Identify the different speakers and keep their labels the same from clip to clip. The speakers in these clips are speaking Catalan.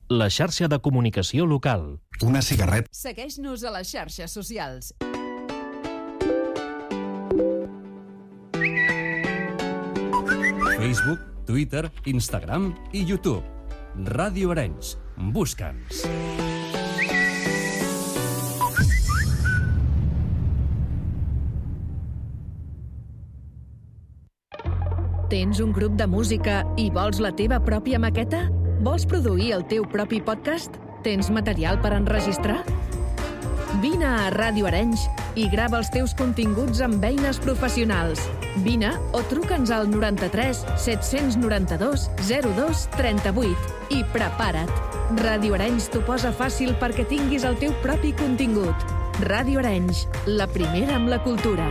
Speaker 1: la xarxa de comunicació local.
Speaker 2: Una cigarreta.
Speaker 3: Segueix-nos a les xarxes socials.
Speaker 4: Facebook, Twitter, Instagram i YouTube. Ràdio Arenys. Busca'ns.
Speaker 5: Tens un grup de música i vols la teva pròpia maqueta? Vols produir el teu propi podcast? Tens material per enregistrar? Vine a Ràdio Arenys i grava els teus continguts amb eines professionals. Vine o truca'ns al 93 792 02 38 i prepara't. Ràdio Arenys t'ho posa fàcil perquè tinguis el teu propi contingut. Ràdio Arenys, la primera amb la cultura.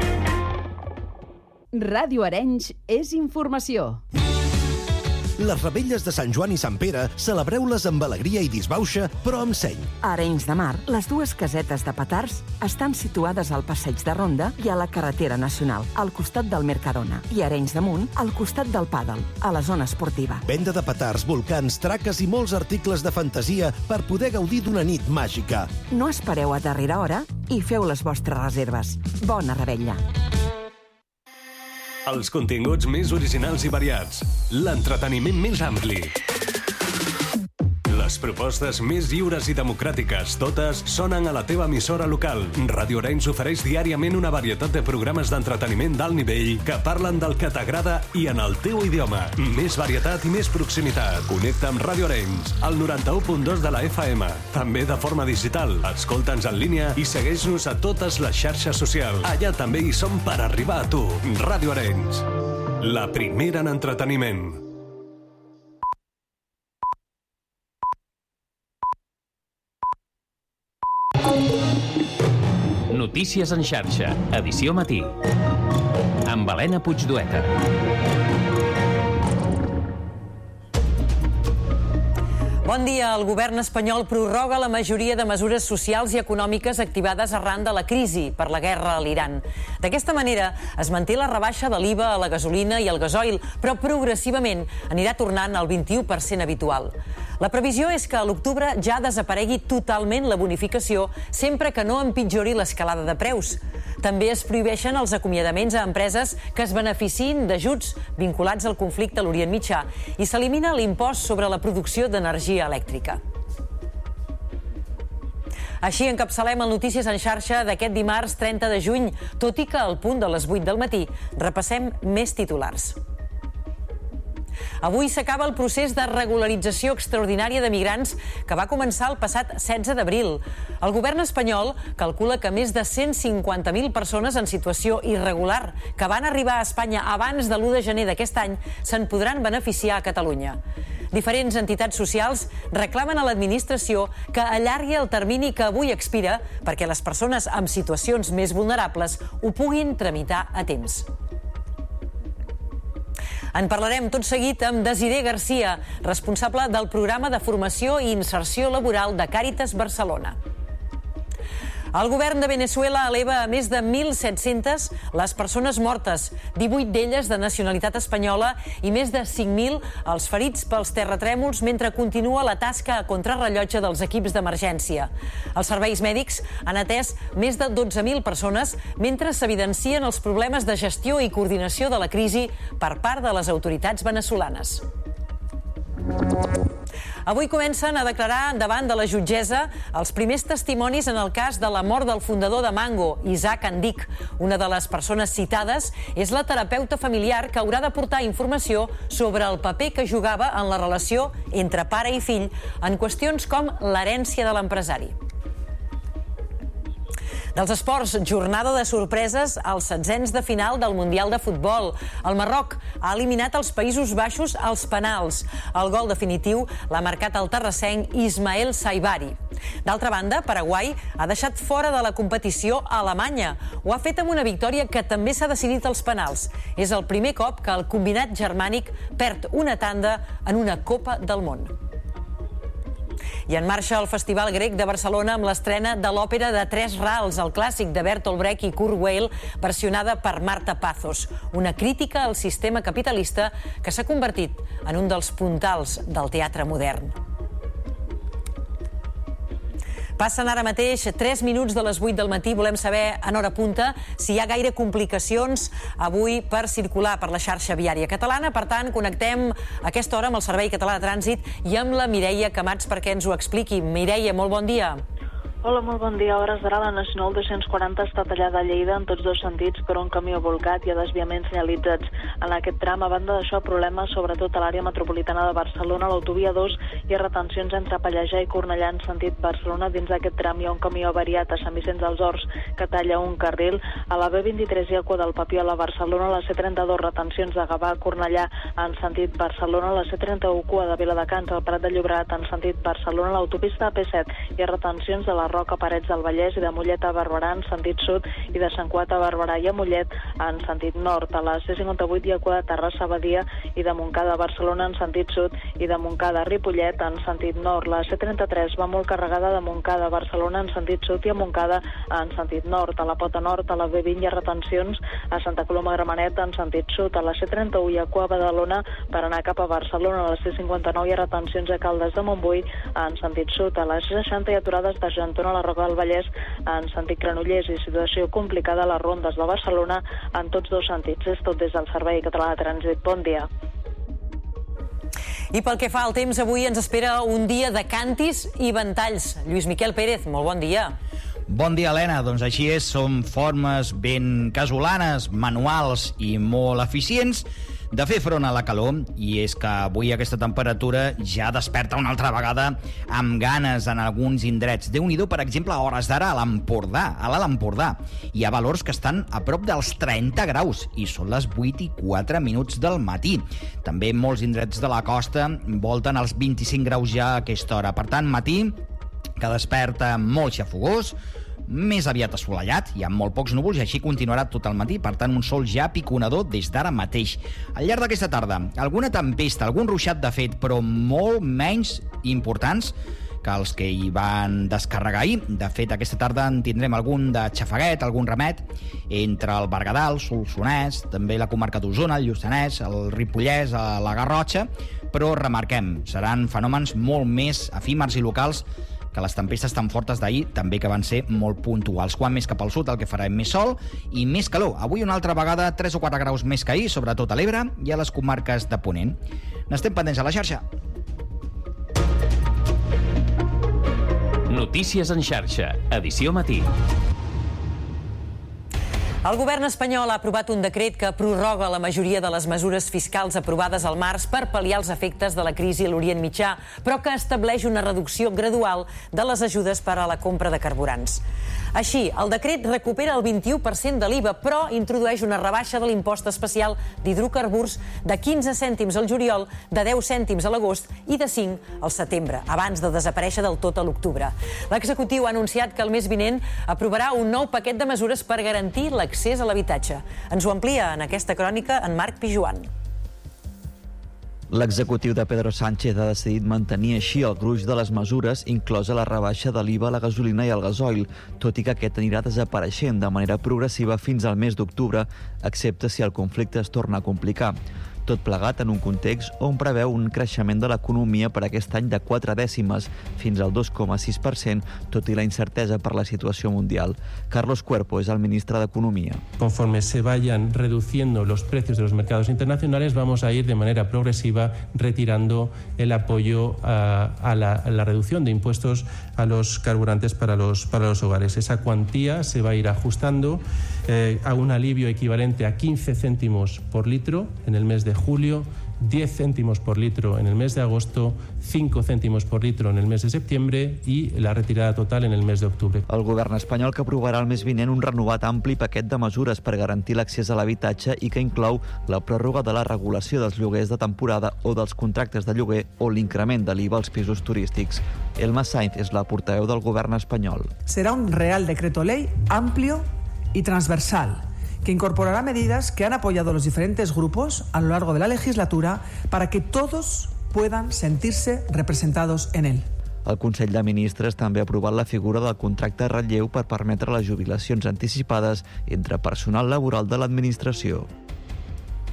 Speaker 3: Ràdio Arenys és informació.
Speaker 6: Les revetlles de Sant Joan i Sant Pere celebreu-les amb alegria i disbauxa, però amb seny.
Speaker 7: A Arenys de Mar, les dues casetes de petards estan situades al Passeig de Ronda i a la carretera nacional, al costat del Mercadona, i a Arenys de Munt, al costat del Pàdel, a la zona esportiva.
Speaker 6: Venda de petards, volcans, traques i molts articles de fantasia per poder gaudir d'una nit màgica.
Speaker 7: No espereu a darrera hora i feu les vostres reserves. Bona revetlla!
Speaker 8: Els continguts més originals i variats. L'entreteniment més ampli. Les propostes més lliures i democràtiques, totes sonen a la teva emissora local. Ràdio Arenys ofereix diàriament una varietat de programes d'entreteniment d'alt nivell que parlen del que t'agrada i en el teu idioma. Més varietat i més proximitat. Connecta amb Ràdio Arenys, al 91.2 de la FM. També de forma digital. Escolta'ns en línia i segueix-nos a totes les xarxes socials. Allà també hi som per arribar a tu. Ràdio Arenys, la primera en entreteniment.
Speaker 9: Notícies en xarxa, edició matí. Amb Helena Puigdueta.
Speaker 10: Bon dia. El govern espanyol prorroga la majoria de mesures socials i econòmiques activades arran de la crisi per la guerra a l'Iran. D'aquesta manera, es manté la rebaixa de l'IVA a la gasolina i al gasoil, però progressivament anirà tornant al 21% habitual. La previsió és que a l'octubre ja desaparegui totalment la bonificació, sempre que no empitjori l'escalada de preus. També es prohibeixen els acomiadaments a empreses que es beneficiïn d'ajuts vinculats al conflicte a l'Orient Mitjà i s'elimina l'impost sobre la producció d'energia elèctrica. Així encapçalem el Notícies en xarxa d'aquest dimarts 30 de juny, tot i que al punt de les 8 del matí repassem més titulars. Avui s'acaba el procés de regularització extraordinària de migrants que va començar el passat 16 d'abril. El govern espanyol calcula que més de 150.000 persones en situació irregular que van arribar a Espanya abans de l'1 de gener d'aquest any se'n podran beneficiar a Catalunya. Diferents entitats socials reclamen a l'administració que allargui el termini que avui expira perquè les persones amb situacions més vulnerables ho puguin tramitar a temps. En parlarem tot seguit amb Desiré Garcia, responsable del programa de formació i inserció laboral de Càritas Barcelona. El govern de Veneçuela eleva a més de 1.700 les persones mortes, 18 d'elles de nacionalitat espanyola i més de 5.000 els ferits pels terratrèmols mentre continua la tasca a contrarrellotge dels equips d'emergència. Els serveis mèdics han atès més de 12.000 persones mentre s'evidencien els problemes de gestió i coordinació de la crisi per part de les autoritats veneçolanes. Avui comencen a declarar davant de la jutgessa els primers testimonis en el cas de la mort del fundador de Mango, Isaac Andic. Una de les persones citades és la terapeuta familiar que haurà d'aportar informació sobre el paper que jugava en la relació entre pare i fill en qüestions com l'herència de l'empresari. Dels esports, jornada de sorpreses als setzents de final del Mundial de Futbol. El Marroc ha eliminat els Països Baixos als penals. El gol definitiu l'ha marcat el terrassenc Ismael Saibari. D'altra banda, Paraguai ha deixat fora de la competició a Alemanya. Ho ha fet amb una victòria que també s'ha decidit als penals. És el primer cop que el combinat germànic perd una tanda en una Copa del Món. I en marxa el Festival Grec de Barcelona amb l'estrena de l'òpera de Tres Rals, el clàssic de Bertolt Brecht i Kurt Weill, versionada per Marta Pazos. Una crítica al sistema capitalista que s'ha convertit en un dels puntals del teatre modern. Passen ara mateix 3 minuts de les 8 del matí. Volem saber, en hora punta, si hi ha gaire complicacions avui per circular per la xarxa viària catalana. Per tant, connectem a aquesta hora amb el Servei Català de Trànsit i amb la Mireia Camats perquè ens ho expliqui. Mireia, molt bon dia.
Speaker 2: Hola, molt bon dia. A hores d'ara la Nacional 240 està tallada a Lleida en tots dos sentits per un camió volcat i a desviaments senyalitzats en aquest tram. A banda d'això, problemes sobretot a l'àrea metropolitana de Barcelona, l'autovia 2 i retencions entre Pallejà i Cornellà en sentit Barcelona. Dins d'aquest tram hi ha un camió avariat a Sant Vicenç dels Horts que talla un carril. A la B23 i a Cua del Papiol a Barcelona, la C32 retencions de Gavà a Cornellà en sentit Barcelona, la C31 Cua de Viladecans al Prat de Llobregat en sentit Barcelona, l'autopista AP7 i retencions de la Roca, Parets del Vallès i de Mollet a Barberà en sentit sud i de Sant Cugat a Barberà i a Mollet en sentit nord. A la C58 hi ha Cua de Terrassa a Badia i de Montcada a Barcelona en sentit sud i de Montcada a Ripollet en sentit nord. La C33 va molt carregada de Montcada a Barcelona en sentit sud i a Montcada en sentit nord. A la Pota Nord, a la B20 hi ha retencions a Santa Coloma de Gramenet en sentit sud. A la C31 hi ha Cua a Badalona per anar cap a Barcelona. A la C59 hi ha retencions a Caldes de Montbui en sentit sud. A la C60 hi ha aturades de Argentona a la Roca del Vallès en sentit Granollers i situació complicada a les rondes de Barcelona en tots dos sentits. És tot des del Servei Català de Trànsit. Bon dia.
Speaker 10: I pel que fa al temps, avui ens espera un dia de càntirs i ventalls. Lluís Miquel Pérez, molt bon dia.
Speaker 11: Bon dia, Helena. Doncs així és, són formes ben casolanes, manuals i molt eficients de fer front a la calor, i és que avui aquesta temperatura ja desperta una altra vegada amb ganes en alguns indrets. Déu-n'hi-do, per exemple, a hores d'ara a l'Empordà, a l'Alt Empordà. Hi ha valors que estan a prop dels 30 graus i són les 8:04 del matí. També molts indrets de la costa volten als 25 graus ja a aquesta hora. Per tant, matí que desperta molt xafogós, més aviat assolellat, hi ha molt pocs núvols i així continuarà tot el matí, per tant un sol ja piconador des d'ara mateix. Al llarg d'aquesta tarda, alguna tempesta, algun ruixat de fet, però molt menys importants que els que hi van descarregar ahir. De fet, aquesta tarda en tindrem algun de xafaguet, algun remet, entre el Berguedà, el Solsonès, també la comarca d'Osona, el Lluçanès, el Ripollès, la Garrotxa, però remarquem, seran fenòmens molt més efímers i locals que les tempestes tan fortes d'ahir, també que van ser molt puntuals. Quan més cap al sud el que farà més sol i més calor. Avui una altra vegada 3 o 4 graus més que ahir, sobretot a l'Ebre i a les comarques de Ponent. N'estem pendents a la xarxa.
Speaker 9: Notícies en xarxa, edició matí.
Speaker 10: El govern espanyol ha aprovat un decret que prorroga la majoria de les mesures fiscals aprovades al març per pal·liar els efectes de la crisi a l'Orient Mitjà, però que estableix una reducció gradual de les ajudes per a la compra de carburants. Així, el decret recupera el 21% de l'IVA, però introdueix una rebaixa de l'impost especial d'hidrocarburs de 15 cèntims al juliol, de 10 cèntims a l'agost i de 5 al setembre, abans de desaparèixer del tot a l'octubre. L'executiu ha anunciat que el mes vinent aprovarà un nou paquet de mesures per garantir l'accés a l'habitatge. Ens ho amplia en aquesta crònica en Marc Pijuan.
Speaker 12: L'executiu de Pedro Sánchez ha decidit mantenir així el gruix de les mesures, inclosa la rebaixa de l'IVA a la gasolina i al gasoil, tot i que aquest anirà desapareixent de manera progressiva fins al mes d'octubre, excepte si el conflicte es torna a complicar. Tot plegat en un context on preveu un creixement de l'economia per aquest any de 4 dècimes, fins al 2,6%, tot i la incertesa per la situació mundial. Carlos Cuerpo es el ministre d'Economia.
Speaker 13: Conforme se vayan reduciendo los precios de los mercados internacionales, vamos a ir de manera progresiva retirando el apoyo a la reducción de impuestos a los carburantes para los hogares. Esa cuantía se va a ir ajustando a un alivio equivalente a 15 céntimos por litro en el mes de julio, 10 céntimos por litro en el mes de agosto, 5 cèntimos por litro en el mes de septiembre i la retirada total en el mes d'octubre.
Speaker 12: El govern espanyol que aprovarà el mes vinent un renovat ampli paquet de mesures per garantir l'accés a l'habitatge i que inclou la pròrroga de la regulació dels lloguers de temporada o dels contractes de lloguer o l'increment de l'IVA als pisos turístics. Elma Sainz és la portaveu del govern espanyol.
Speaker 14: Será un Real Decreto Ley amplio y transversal, que incorporará medidas que han apoyado los diferentes grupos a lo largo de la legislatura para que todos puedan sentirse representados en él.
Speaker 12: El Consell de Ministres també ha aprovat la figura del contracte de relleu per permetre les jubilacions anticipades entre personal laboral de l'administració.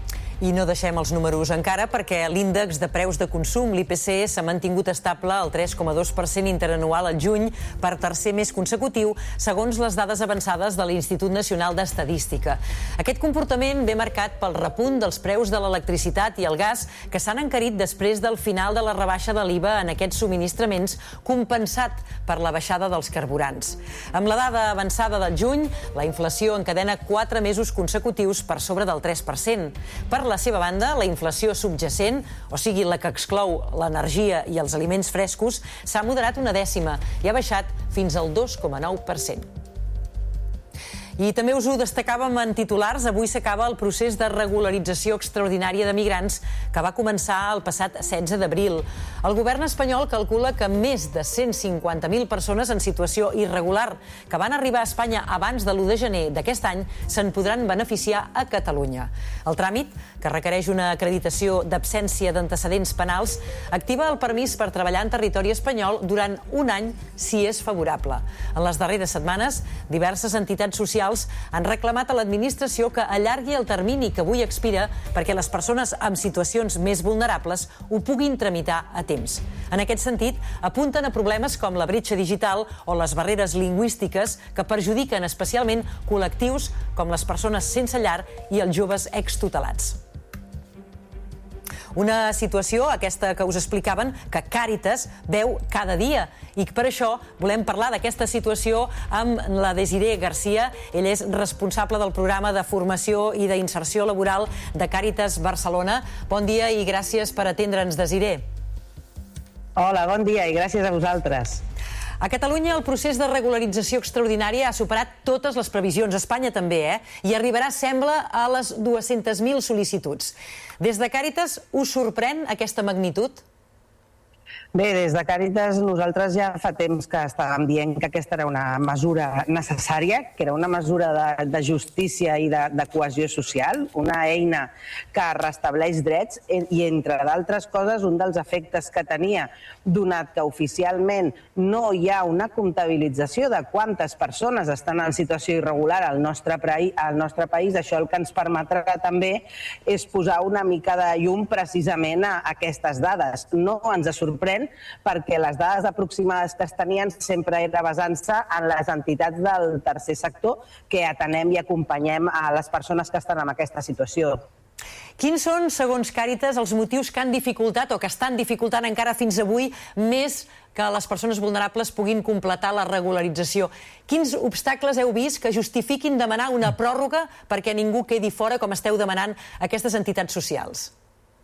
Speaker 10: I no deixem els números encara perquè l'índex de preus de consum, l'IPC, s'ha mantingut estable al 3,2% interanual al juny per tercer mes consecutiu, segons les dades avançades de l'Institut Nacional d'Estadística. Aquest comportament ve marcat pel repunt dels preus de l'electricitat i el gas que s'han encarit després del final de la rebaixa de l'IVA en aquests subministraments, compensat per la baixada dels carburants. Amb la dada avançada del juny, la inflació encadena 4 mesos consecutius per sobre del 3%. Per la seva banda, la inflació subjacent, o sigui, la que exclou l'energia i els aliments frescos, s'ha moderat 1/10 i ha baixat fins al 2,9%. I també us ho destacàvem en titulars. Avui s'acaba el procés de regularització extraordinària de migrants que va començar el passat 16 d'abril. El govern espanyol calcula que més de 150.000 persones en situació irregular que van arribar a Espanya abans de l'1 de gener d'aquest any se'n podran beneficiar a Catalunya. El tràmit, que requereix una acreditació d'absència d'antecedents penals, activa el permís per treballar en territori espanyol durant un any si és favorable. En les darreres setmanes, diverses entitats socials han reclamat a l'administració que allargui el termini que avui expira perquè les persones amb situacions més vulnerables ho puguin tramitar a temps. En aquest sentit, apunten a problemes com la bretxa digital o les barreres lingüístiques que perjudiquen especialment col·lectius com les persones sense llar i els joves extutelats. Una situació, aquesta que us explicaven, que Càritas veu cada dia. I per això volem parlar d'aquesta situació amb la Desiree Garcia. Ella és responsable del programa de formació i d'inserció laboral de Càritas Barcelona. Bon dia i gràcies per atendre'ns, Desiree.
Speaker 15: Hola, bon dia i gràcies a vosaltres.
Speaker 10: A Catalunya el procés de regularització extraordinària ha superat totes les previsions, a Espanya també, i arribarà, sembla, a les 200.000 sol·licituds. Des de Càritas us sorprèn aquesta magnitud?
Speaker 15: Bé, des de Càritas nosaltres ja fa temps que estàvem dient que aquesta era una mesura necessària, que era una mesura de justícia i de cohesió social, una eina que restableix drets i, entre d'altres coses, un dels efectes que tenia, donat que oficialment no hi ha una comptabilització de quantes persones estan en situació irregular al nostre país, això el que ens permetrà també és posar una mica de llum precisament a aquestes dades. No ens sorprèn perquè les dades aproximades que es tenien sempre era basant-se en les entitats del tercer sector que atenem i acompanyem a les persones que estan en aquesta situació.
Speaker 10: Quins són, segons Càritas, els motius que han dificultat o que estan dificultant encara fins avui més que les persones vulnerables puguin completar la regularització? Quins obstacles heu vist que justifiquin demanar una pròrroga perquè ningú quedi fora, com esteu demanant aquestes entitats socials?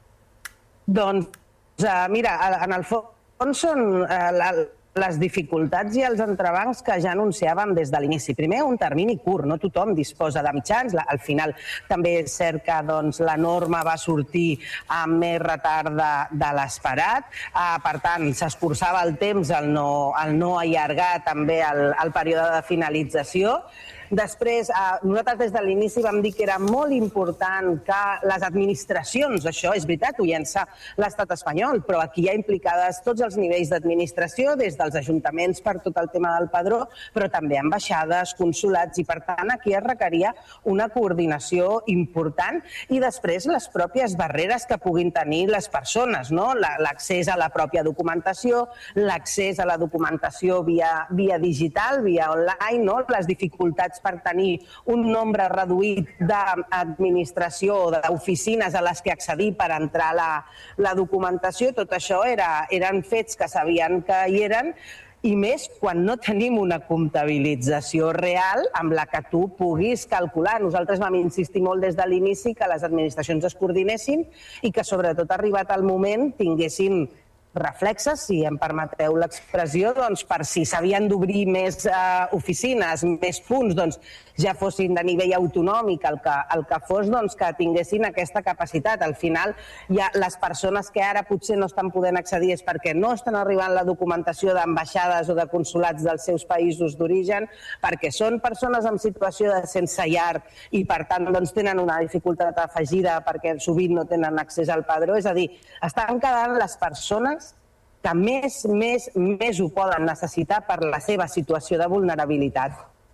Speaker 15: Doncs, mira, en el fons són les dificultats i els entrebancs que ja anunciàvem des de l'inici. Primer, un termini curt, no tothom disposa de mitjans. Al final també és cert que la norma va sortir amb més retard de l'esperat. Per tant, s'escurçava el temps al no allargar també el període de finalització. Després, nosaltres des de l'inici vam dir que era molt important que les administracions, això és veritat, ho llença l'estat espanyol, però aquí hi ha implicades tots els nivells d'administració, des dels ajuntaments per tot el tema del padró, però també ambaixades, consolats, i per tant aquí es requeria una coordinació important i després les pròpies barreres que puguin tenir les persones, l'accés a la pròpia documentació, l'accés a la documentació via digital, via online, les dificultats per tenir un nombre reduït d'administració o d'oficines a les que accedir per entrar la documentació. Tot això eren fets que sabien que hi eren, i més quan no tenim una comptabilització real amb la que tu puguis calcular. Nosaltres vam insistir molt des de l'inici que les administracions es coordinessin i que, sobretot, arribat el moment, tinguessin reflexes, si em permeteu l'expressió, per si s'havien d'obrir més oficines, més punts, ja fossin de nivell autonòmic, el que fos, que tinguessin aquesta capacitat. Al final, les persones que ara potser no estan podent accedir és perquè no estan arribant la documentació d'ambaixades o de consolats dels seus països d'origen, perquè són persones en situació de sense llar i, per tant, tenen una dificultat afegida perquè sovint no tenen accés al padró. És a dir, estan quedant les persones que més ho poden necessitar per la seva situació de vulnerabilitat.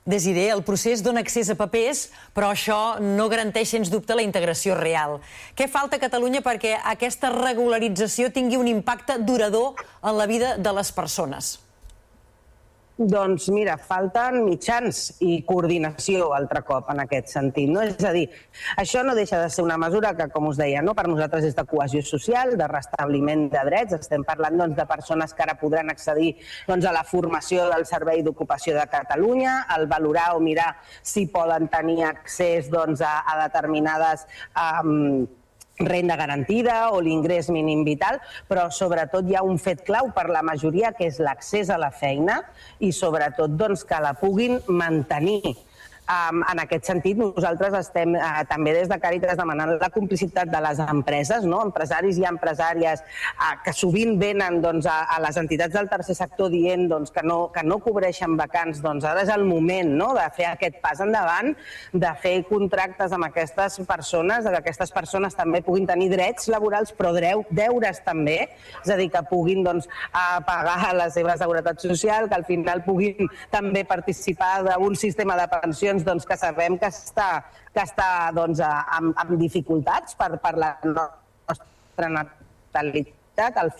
Speaker 10: Desiree, el procés dona accés a papers, però això no garanteix, sens dubte, la integració real. Què falta a Catalunya perquè aquesta regularització tingui un impacte durador en la vida de les persones?
Speaker 15: Doncs mira, falten mitjans i coordinació altre cop en aquest sentit. És a dir, això no deixa de ser una mesura que, com us deia, per nosaltres és de cohesió social, de restabliment de drets. Estem parlant de persones que ara podran accedir a la formació del Servei d'Ocupació de Catalunya, al valorar o mirar si poden tenir accés a determinades renda garantida o l'ingrés mínim vital, però sobretot hi ha un fet clau per la majoria, que és l'accés a la feina i sobretot que la puguin mantenir. En aquest sentit, nosaltres estem també des de Càritas demanant la complicitat de les empreses, empresaris i empresàries que sovint venen a les entitats del tercer sector dient que no cobreixen vacants. Ara és el moment de fer aquest pas endavant, de fer contractes amb aquestes persones, que aquestes persones també puguin tenir drets laborals, però deures també, és a dir, que puguin pagar la seva seguretat social, que al final puguin també participar d'un sistema de pensions que sabem que està amb dificultats per la nostra natalitat. Al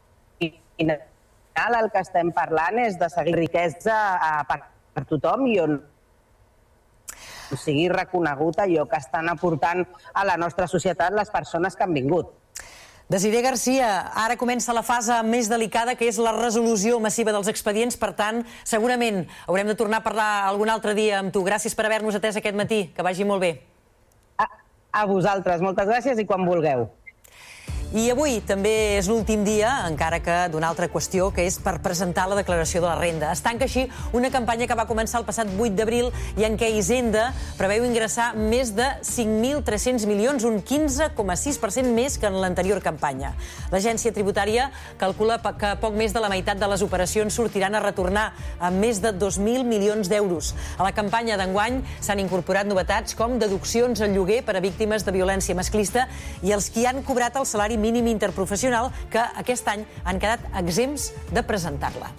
Speaker 15: final el que estem parlant és de seguir riquesa per tothom i on sigui reconegut allò que estan aportant a la nostra societat les persones que han vingut.
Speaker 10: Desiree Garcia, ara comença la fase més delicada, que és la resolució massiva dels expedients. Per tant, segurament haurem de tornar a parlar algun altre dia amb tu. Gràcies per haver-nos atès aquest matí. Que vagi molt bé.
Speaker 15: A vosaltres. Moltes gràcies i quan vulgueu.
Speaker 10: I avui també és l'últim dia, encara que d'una altra qüestió, que és per presentar la declaració de la renda. Es tanca així una campanya que va començar el passat 8 d'abril i en què Hisenda preveu ingressar més de 5.300 milions, un 15,6% més que en l'anterior campanya. L'agència tributària calcula que poc més de la meitat de les operacions sortiran a retornar amb més de 2.000 milions d'euros. A la campanya d'enguany s'han incorporat novetats com deduccions al lloguer per a víctimes de violència masclista i els qui han cobrat el salari mínim interprofessional, que aquest any han quedat exempts de presentar-la.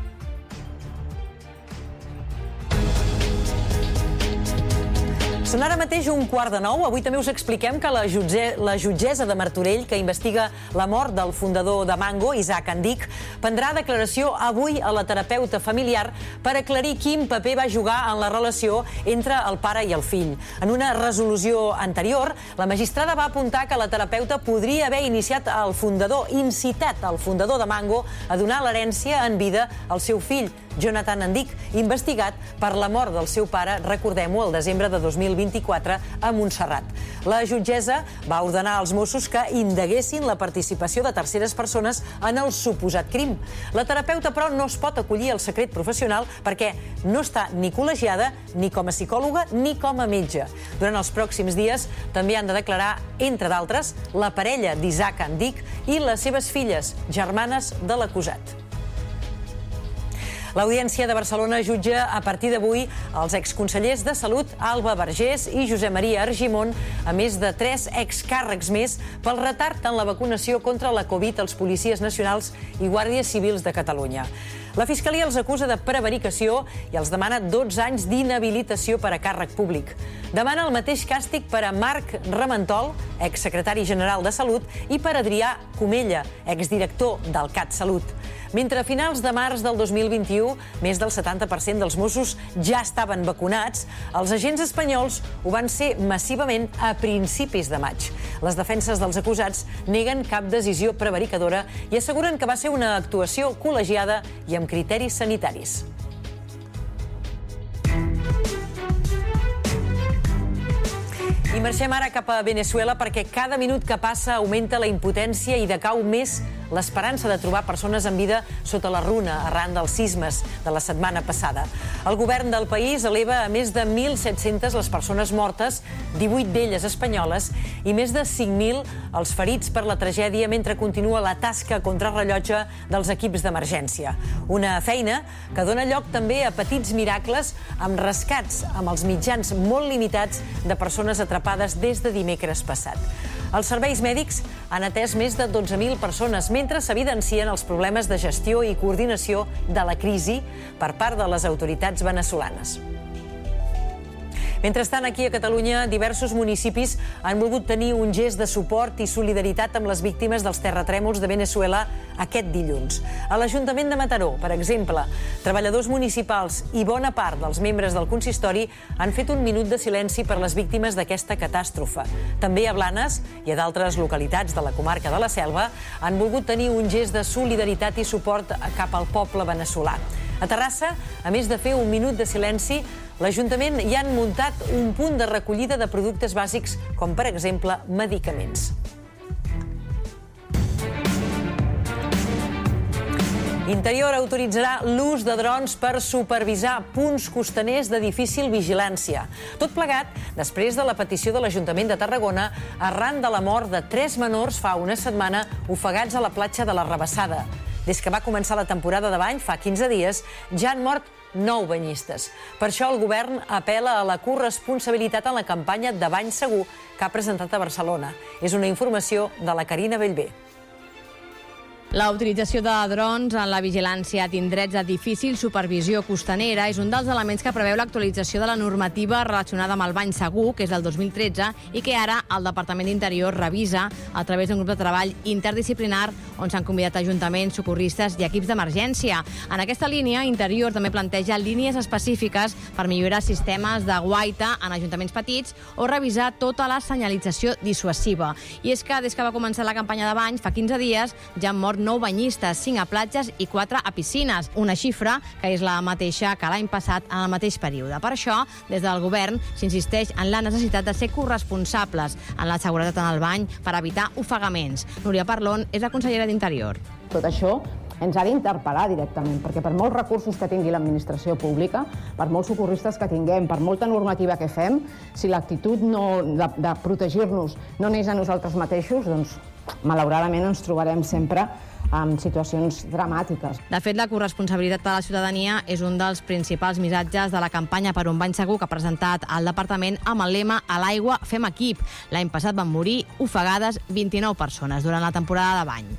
Speaker 10: Són ara mateix 8:15. Avui també us expliquem que la jutgessa de Martorell, que investiga la mort del fundador de Mango, Isaac Andic, prendrà declaració avui a la terapeuta familiar per aclarir quin paper va jugar en la relació entre el pare i el fill. En una resolució anterior, la magistrada va apuntar que la terapeuta podria haver incitat el fundador de Mango a donar l'herència en vida al seu fill, Jonathan Andic, investigat per la mort del seu pare, recordem-ho, el desembre de 2024 a Montserrat. La jutgessa va ordenar als Mossos que indaguessin la participació de terceres persones en el suposat crim. La terapeuta, però, no es pot acollir al secret professional perquè no està ni col·legiada ni com a psicòloga ni com a metge. Durant els pròxims dies també han de declarar, entre d'altres, la parella d'Isaac Andic i les seves filles, germanes de l'acusat. L'Audiència de Barcelona jutja a partir d'avui els exconsellers de Salut Alba Vergés i Josep Maria Argimon, a més de 3 excàrrecs més pel retard en la vacunació contra la Covid als policies nacionals i guàrdies civils de Catalunya. La Fiscalia els acusa de prevaricació i els demana 12 anys d'inhabilitació per a càrrec públic. Demana el mateix càstig per a Marc Ramentol, exsecretari general de Salut, i per Adrià Comella, exdirector del CatSalut. Mentre a finals de març del 2021 més del 70% dels Mossos ja estaven vacunats, els agents espanyols ho van ser massivament a principis de maig. Les defenses dels acusats neguen cap decisió prevaricadora i asseguren que va ser una actuació col·legiada i amb criteris sanitaris. I marxem ara cap a Venezuela perquè cada minut que passa augmenta la impotència i decau més l'esperança de trobar persones en vida sota la runa arran dels sismes de la setmana passada. El govern del país eleva a més de 1.700 les persones mortes, 18 d'elles espanyoles, i més de 5.000 els ferits per la tragèdia mentre continua la tasca contrarrellotge dels equips d'emergència. Una feina que dona lloc també a petits miracles amb rescats amb els mitjans molt limitats de persones atrapades des de dimecres passat. Els serveis mèdics han atès més de 12.000 persones mentre s'evidencien els problemes de gestió i coordinació de la crisi per part de les autoritats veneçolanes. Mentrestant, aquí a Catalunya, diversos municipis han volgut tenir un gest de suport i solidaritat amb les víctimes dels terratrèmols de Veneçuela aquest dilluns. A l'Ajuntament de Mataró, per exemple, treballadors municipals i bona part dels membres del consistori han fet un minut de silenci per les víctimes d'aquesta catàstrofe. També a Blanes i a d'altres localitats de la comarca de la Selva han volgut tenir un gest de solidaritat i suport cap al poble veneçolà. A Terrassa, a més de fer un minut de silenci, l'Ajuntament hi han muntat un punt de recollida de productes bàsics, com per exemple medicaments. Interior autoritzarà l'ús de drons per supervisar punts costaners de difícil vigilància. Tot plegat després de la petició de l'Ajuntament de Tarragona arran de la mort de 3 menors fa una setmana ofegats a la platja de la Rabassada. Des que va començar la temporada de bany, fa 15 dies, ja han mort 9 banyistes. Per això el govern apel·la a la corresponsabilitat en la campanya de bany segur que ha presentat a Barcelona. És una informació de la Carina Bellver.
Speaker 16: La utilització de drons en la vigilància d'indrets de difícil supervisió costanera és un dels elements que preveu l'actualització de la normativa relacionada amb el bany segur, que és del 2013, i que ara el Departament d'Interior revisa a través d'un grup de treball interdisciplinar on s'han convidat ajuntaments, socorristes i equips d'emergència. En aquesta línia, Interior també planteja línies específiques per millorar sistemes de guaita en ajuntaments petits o revisar tota la senyalització dissuasiva. I és que des que va començar la campanya de bany, fa 15 dies, ja han mort 9 banyistes, 5 a platges i 4 a piscines, una xifra que és la mateixa que l'any passat en el mateix període. Per això, des del govern s'insisteix en la necessitat de ser corresponsables en la seguretat en el bany per evitar ofegaments. Núria Parlon és la consellera d'Interior.
Speaker 17: Tot això ens ha d'interpel·lar directament, perquè per molts recursos que tingui l'administració pública, per molts socorristes que tinguem, per molta normativa que fem, si l'actitud de protegir-nos no neix a nosaltres mateixos, doncs malauradament ens trobarem sempre amb situacions dramàtiques.
Speaker 16: De fet, la corresponsabilitat de la ciutadania és un dels principals missatges de la campanya per un bany segur que ha presentat el departament amb el lema "A l'aigua fem equip". L'any passat van morir ofegades 29 persones durant la temporada de bany.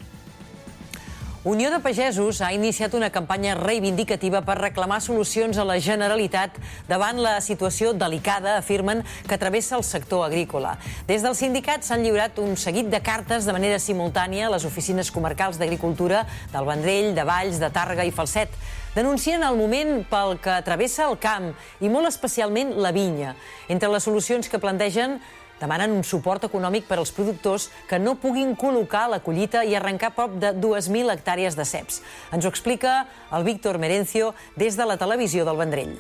Speaker 10: Unió de Pagesos ha iniciat una campanya reivindicativa per reclamar solucions a la Generalitat davant la situació delicada, afirmen, que travessa el sector agrícola. Des dels sindicats s'han lliurat un seguit de cartes de manera simultània a les oficines comarcals d'Agricultura del Vendrell, de Valls, de Tàrrega i Falset. Denuncien el moment pel que travessa el camp i molt especialment la vinya. Entre les solucions que plantegen, demanen un suport econòmic per als productors que no puguin col·locar la collita i arrencar prop de 2.000 hectàrees de ceps. Ens ho explica el Víctor Merencio des de la televisió del Vendrell.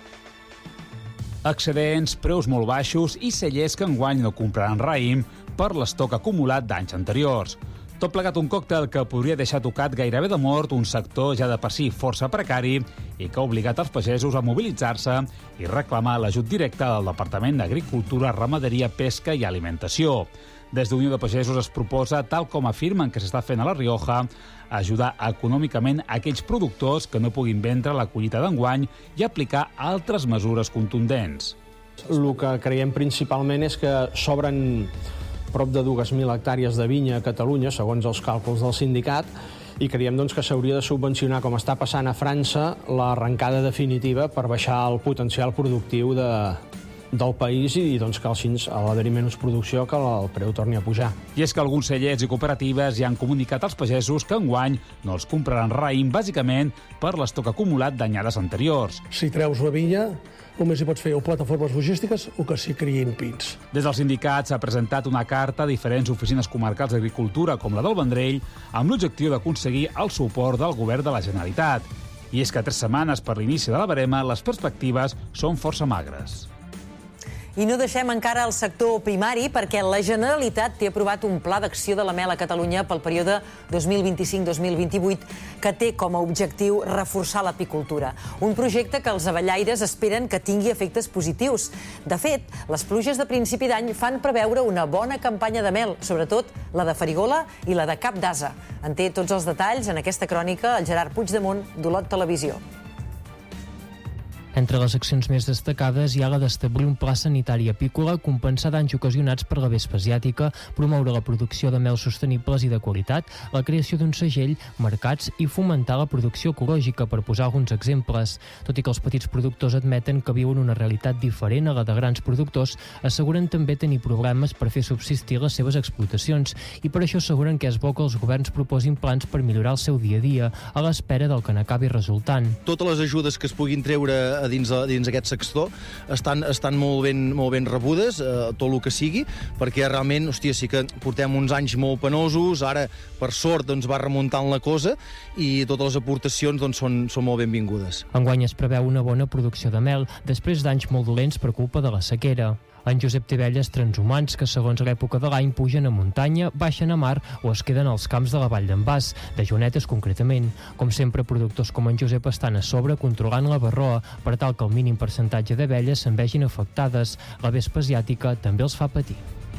Speaker 18: Excedents, preus molt baixos i cellers que enguany no compraran raïm per l'estoc acumulat d'anys anteriors. Tot plegat un còctel que podria deixar tocat gairebé de mort un sector ja de per si força precari i que ha obligat els pagesos a mobilitzar-se i reclamar l'ajut directe del Departament d'Agricultura, Ramaderia, Pesca i Alimentació. Des d'Unió de Pagesos es proposa, tal com afirmen que s'està fent a La Rioja, ajudar econòmicament aquells productors que no puguin vendre la collita d'enguany i aplicar altres mesures contundents.
Speaker 19: El que creiem principalment és que s'obren prop de 2.000 hectàrees de vinya a Catalunya, segons els càlculs del sindicat, i creiem que s'hauria de subvencionar, com està passant a França, l'arrencada definitiva per baixar el potencial productiu del país i que així, a l'haver-hi menys producció, que el preu torni a pujar.
Speaker 18: I és que alguns cellers i cooperatives ja han comunicat als pagesos que enguany no els compraran raïm, bàsicament per l'estoc acumulat d'anyades anteriors.
Speaker 20: Si treus la vinya, només hi pots fer o plataformes logístiques o que s'hi criïn pins.
Speaker 18: Des dels sindicats s'ha presentat una carta a diferents oficines comarcals d'agricultura, com la del Vendrell, amb l'objectiu d'aconseguir el suport del govern de la Generalitat. I és que a 3 setmanes per l'inici de la verema, les perspectives són força magres.
Speaker 10: I no deixem encara el sector primari perquè la Generalitat té aprovat un pla d'acció de la mel a Catalunya pel període 2025-2028 que té com a objectiu reforçar l'apicultura. Un projecte que els abellaires esperen que tingui efectes positius. De fet, les pluges de principi d'any fan preveure una bona campanya de mel, sobretot la de farigola i la de cap d'ase. En té tots els detalls en aquesta crònica el Gerard Puigdemont d'Olot Televisió.
Speaker 21: Entre les accions més destacades hi ha la d'establir un pla sanitari apícola, compensar danys ocasionats per la vespa asiàtica, promoure la producció de mel sostenibles i de qualitat, la creació d'un segell, mercats i fomentar la producció ecològica, per posar alguns exemples. Tot i que els petits productors admeten que viuen una realitat diferent a la de grans productors, asseguren també tenir problemes per fer subsistir les seves explotacions i per això asseguren que és bo que els governs proposin plans per millorar el seu dia a dia, a l'espera del que n'acabi resultant.
Speaker 22: Totes les ajudes que es puguin treure dins aquest sector estan molt ben rebudes, tot el que sigui, perquè realment, sí que portem uns anys molt penosos, ara, per sort, va remuntant la cosa i totes les aportacions són molt benvingudes.
Speaker 21: Enguany es preveu una bona producció de mel, després d'anys molt dolents per culpa de la sequera. En Josep té abelles transhumants que, segons l'època de l'any, pugen a muntanya, baixen a mar o es queden als camps de la Vall d'en Bas, de Jonetes concretament. Com sempre, productors com en Josep estan a sobre controlant la varroa per tal que el mínim percentatge d'abelles se'n vegin afectades. La vespa asiàtica també els fa patir.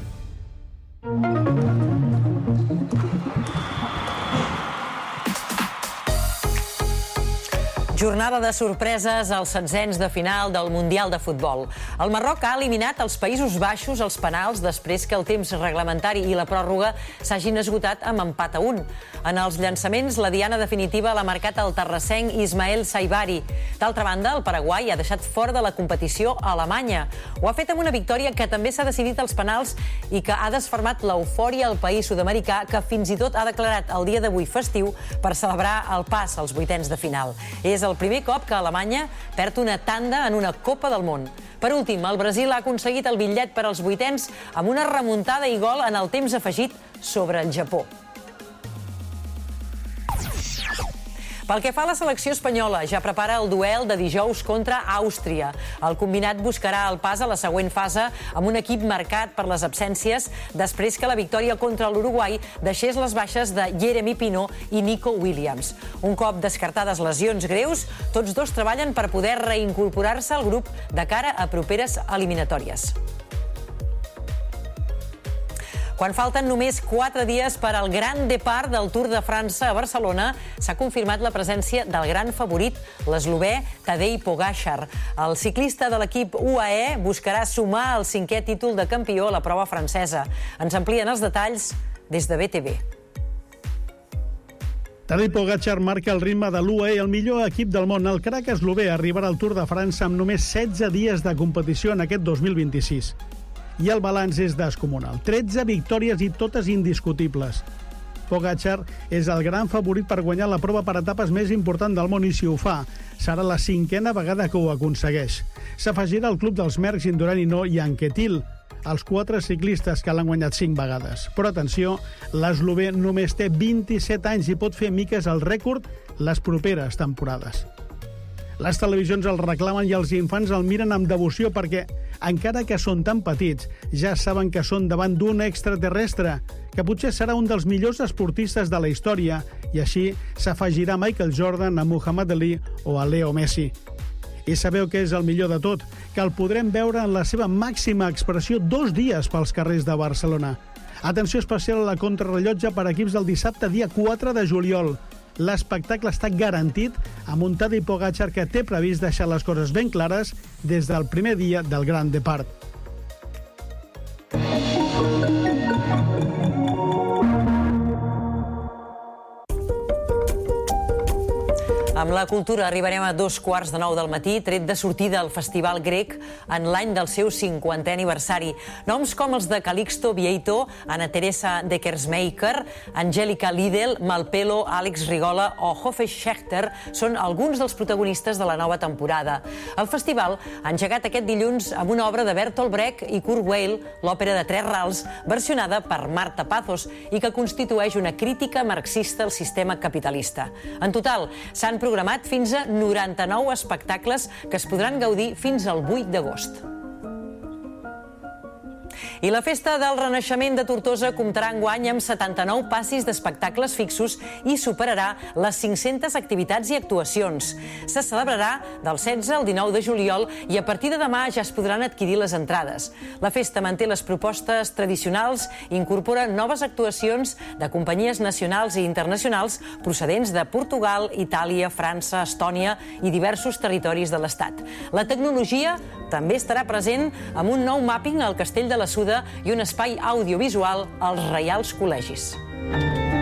Speaker 10: Jornada de sorpreses als setzents de final del Mundial de Futbol. El Marroc ha eliminat els Països Baixos als penals després que el temps reglamentari i la pròrroga s'hagin esgotat amb empat a 1. En els llançaments, la diana definitiva l'ha marcat el terrassenc Ismael Saibari. D'altra banda, el Paraguai ha deixat fora de la competició a Alemanya. Ho ha fet amb una victòria que també s'ha decidit als penals i que ha desfermat l'eufòria al país sud-americà, que fins i tot ha declarat el dia d'avui festiu per celebrar el pas als vuitens de final. És el primer cop que Alemanya perd una tanda en una Copa del Món. Per últim, el Brasil ha aconseguit el bitllet per als vuitens amb una remuntada i gol en el temps afegit sobre el Japó. Pel que fa a la selecció espanyola, ja prepara el duel de dijous contra Àustria. El combinat buscarà el pas a la següent fase amb un equip marcat per les absències després que la victòria contra l'Uruguai deixés les baixes de Jeremy Pino i Nico Williams. Un cop descartades lesions greus, tots dos treballen per poder reincorporar-se al grup de cara a properes eliminatòries. Quan falten només 4 dies per al gran départ del Tour de França a Barcelona, s'ha confirmat la presència del gran favorit, l'eslovè Tadej Pogačar. El ciclista de l'equip UAE buscarà sumar el 5è títol de campió a la prova francesa. Ens amplien els detalls des de BTV.
Speaker 23: Tadej Pogačar marca el ritme de l'UAE, el millor equip del món. El crac eslové arribarà al Tour de França amb només 16 dies de competició en aquest 2026. I el balanç és descomunal. 13 victòries i totes indiscutibles. Pogačar és el gran favorit per guanyar la prova per etapes més important del món i si ho fa, serà la 5a vegada que ho aconsegueix. S'afegirà al club dels Merckx, Indurain i Anquetil, els 4 ciclistes que l'han guanyat 5 vegades. Però atenció, l'eslové només té 27 anys i pot fer miques el rècord les properes temporades. Les televisions el reclamen i els infants el miren amb devoció perquè, encara que són tan petits, ja saben que són davant d'un extraterrestre, que potser serà un dels millors esportistes de la història, i així s'afegirà Michael Jordan, a Muhammad Ali o a Leo Messi. I sabeu què és el millor de tot? Que el podrem veure en la seva màxima expressió 2 dies pels carrers de Barcelona. Atenció especial a la contrarrellotge per equips del dissabte, dia 4 de juliol. L'espectacle està garantit amb un Tadej Pogačar que té previst deixar les coses ben clares des del primer dia del gran depart.
Speaker 10: Amb la cultura arribarem a 2:15 del matí, tret de sortida al Festival Grec en l'any del seu 50è aniversari. Noms com els de Calixto Vieito, Anna Teresa de Kersmaker, Angélica Lidl, Malpelo, Àlex Rigola o Hoffe Schechter són alguns dels protagonistes de la nova temporada. El festival ha engegat aquest dilluns amb una obra de Bertolt Brecht i Kurt Weill, l'òpera de 3 rals, versionada per Marta Pazos i que constitueix una crítica marxista al sistema capitalista. En total, s'han programat fins a 99 espectacles que es podran gaudir fins al 8 d'agost. I la Festa del Renaixement de Tortosa comptarà enguany amb 79 passis d'espectacles fixos i superarà les 500 activitats i actuacions. Se celebrarà del 16 al 19 de juliol i a partir de demà ja es podran adquirir les entrades. La festa manté les propostes tradicionals i incorpora noves actuacions de companyies nacionals i internacionals procedents de Portugal, Itàlia, França, Estònia i diversos territoris de l'Estat. La tecnologia també estarà present amb un nou màpping al Castell de la Suda i un espai audiovisual als Reials Col·legis.